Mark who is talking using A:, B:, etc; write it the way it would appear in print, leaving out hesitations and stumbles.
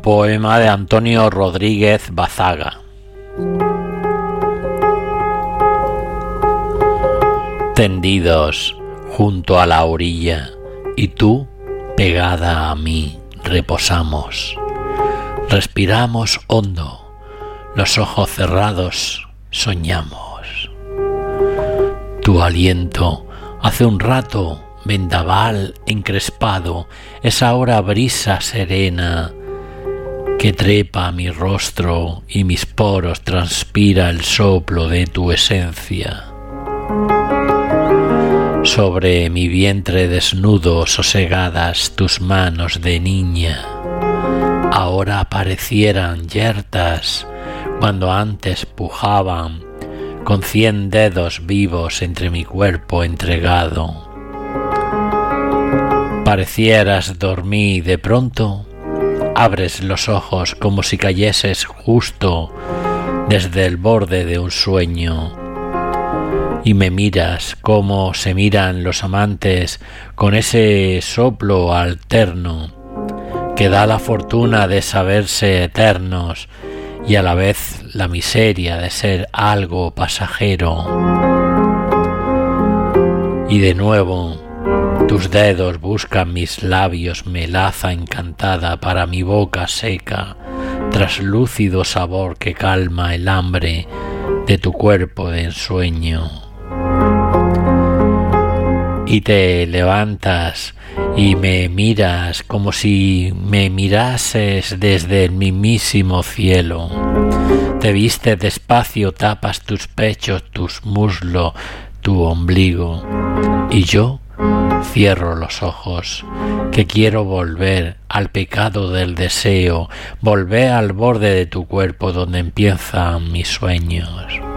A: poema de Antonio Rodríguez Bazaga. Tendidos junto a la orilla y tú pegada a mí reposamos. Respiramos hondo, los ojos cerrados soñamos. Tu aliento hace un rato vendaval encrespado, es ahora brisa serena que trepa a mi rostro y mis poros transpira el soplo de tu esencia. Sobre mi vientre desnudo sosegadas tus manos de niña, ahora parecieran yertas cuando antes pujaban con 100 dedos vivos entre mi cuerpo entregado. Parecieras dormir y de pronto abres los ojos como si cayeses justo desde el borde de un sueño y me miras como se miran los amantes con ese soplo alterno que da la fortuna de saberse eternos y a la vez la miseria de ser algo pasajero. Y de nuevo tus dedos buscan mis labios, melaza encantada para mi boca seca, traslúcido sabor que calma el hambre de tu cuerpo de ensueño. Y te levantas y me miras como si me mirases desde el mismísimo cielo. Te vistes despacio, tapas tus pechos, tus muslos, tu ombligo. Y yo cierro los ojos, que quiero volver al pecado del deseo, volver al borde de tu cuerpo donde empiezan mis sueños.